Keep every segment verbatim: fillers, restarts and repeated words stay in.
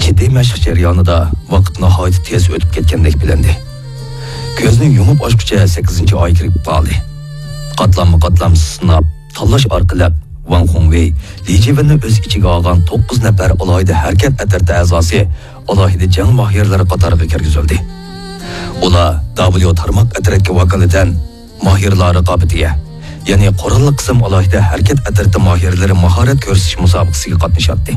jiddiy mashq jarayonida vaqt nihoyat tez o'tib ketgandek bilindi. Ko'zni yumib ochguncha sakkizinchi oy kirib qoldi. Qatlamma-qatlam sinab, tanlash orqali Wang Hongwei Li Jiwenni o'z ichiga olgan to'qqiz nafar alohida harakat atirti a'zosi alohida jang mohirlari qatoriga kirgizildi. Ular W tarmoq atiratiga vakolatan mohirlar raqobatiga, ya'ni qurolli qism alohida harakat atirti mohirlari mahorat ko'rsatish musobaqasiga qatnashdi.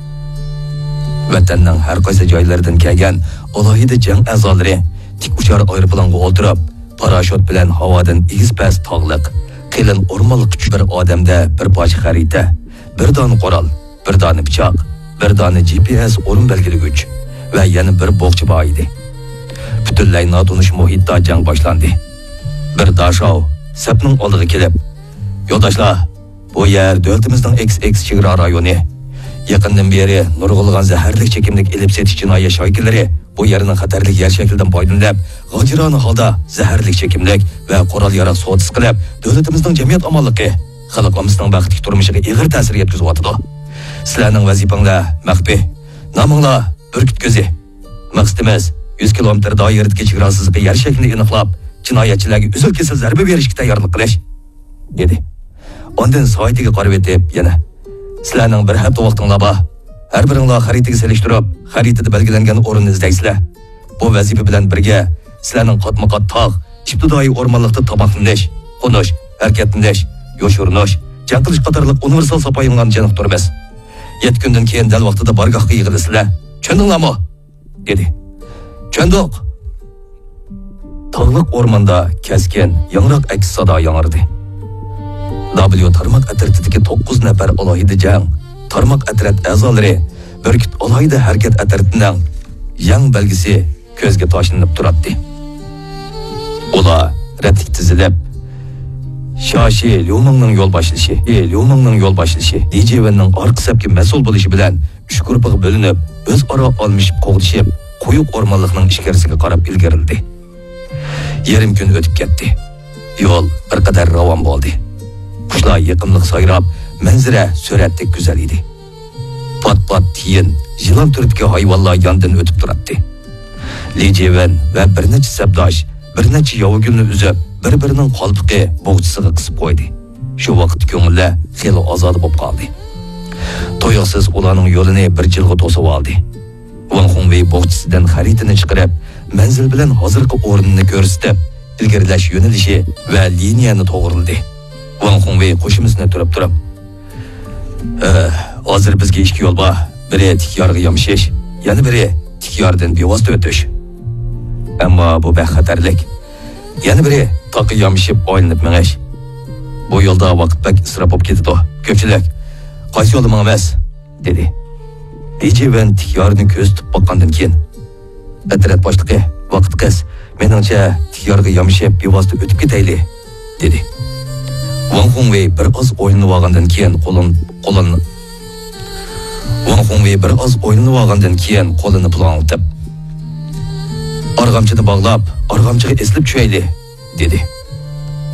Vatanning har qaysi joylaridan kelgan alohida jang a'zolari tik uchar aeroplanga o'tirib, parashyut bilan havodan egiz-past tog'liq, qilin o'rmonlik bir odamda bir parcha xarita, bir dona qurol, bir dona pichoq, bir dona G P S o'rin belgilagich va yana bir bo'qchi bor edi. Butunlay notunish muhitda jang boshlandi. Bir dashov sapning oldiga kelib, "Yo'ldoshlar, bu yer davlatimizning X X chegara rayoni. Yaqindan beri nurg'ulg'an zaharli chekimlik elib setish jinoyat shoykilari bu yerning xatarli yer shaklidan foydalanib, g'ojirona holda zaharli chekimlik va qurol yarog' savdosi qilib, davlatimizning jamiyat omonligi, xalqimizning baxtli turmushiga ig'ir ta'sir yetkazayotdi. Sizlarning vazifanglar maxfiy, nominglar burkut ko'zi. Maqsadimiz yuz kilometr doiradagi chegarasizga yer shaklini aniqlab, jinoyatchilarga uzil-kesil zarba berishga tayyorlik qilish", dedi. Ondan soatiga qarab etib yana "Sizlarning bir hafta vaqtinglar bor. Har biringlar xaritaga selishtirib, xaritada belgilangan o'rinni izlaysizlar. Bu vazifa bilan birga sizlarning qatma-qat tog', ibtidoiy o'rmonlikda tomoqlanish, qo'nish, harakatlanish, yo'shurinish, jang qilish qatorliq universal sapoyinglarni janiqtiramiz. yetti kundan keyin dal vaqtida bargohga yig'ilasizlar. Tushundinglarmi?" dedi. "Tushundik." Tog'liq o'rmonda keskin, yangroq aks sado yangradi. W tarmoq atirtidagi to'qqiz nafar alohida jang tarmoq atirat a'zolari burkut alohida harakat atiratining yang belgisi ko'zga tashlanib turadi. Ular ratlik tizilib, Shashi Liumingning yo'l boshlashi, Liumingning yo'l boshlashi, Li Jiwenning orqa safga mas'ul bo'lishi bilan uch guruhga bo'linib, o'zaro almashib qo'g'dishib, quyuq o'rmonlikning ichkarisiga qarab ilgarildi. Yarim kun o'tib ketdi. Yo'l bir qadar ravon bo'ldi. Qushlar yaqinlik sayrab, manzara suratdek go'zal edi. Pat-pat tiyin, yılan türtki hayvanlar yandan o'tib turadi. Li Jiwen va bir necha sabdosh, bir necha yovugulni uzib, bir-birining qalbiga bo'g'chisiga qisib qo'ydi. Shu vaqt ko'ngillar xeli ozod bo'lib qoldi. To'yqsiz ularning yo'lini bir jilg'a to'sib oldi. Wang Hongwei bo'g'chisidan xaritani chiqarib, manzil bilan hozirgi o'rnini ko'rsatib, ilgarilash yo'nalishi va liniyani to'g'rildi. Wang Hongwei qo'shimizini turib turib, "Hozir bizga ikki yo'l bor. Biri tikyorga yamishish, yana biri tikyordan bevosita o'tish. Ammo bu baxatarlik. Yana biri toqqa yamishib o'ylanib minish. Bu yo'lda vaqt bak isrof bo'lib ketadi. Ko'pchilik qaysi yo'lda minamiz?" dedi. Li Jiwen tikyorni ko'z tutib boqqandan keyin, "Atrat boshlig'i, vaqt qiz. Meningcha tikyorga yamishib bevosita o'tib ketayli", dedi. Wang Hongwei bir oz o'ylanib olgandan keyin qo'lin qo'lin Wang Hongwei bir oz o'ylanib olgandan keyin qo'lini planglatib, "Arg'amchini bog'lab, arg'amchiga eslib tushayli", dedi.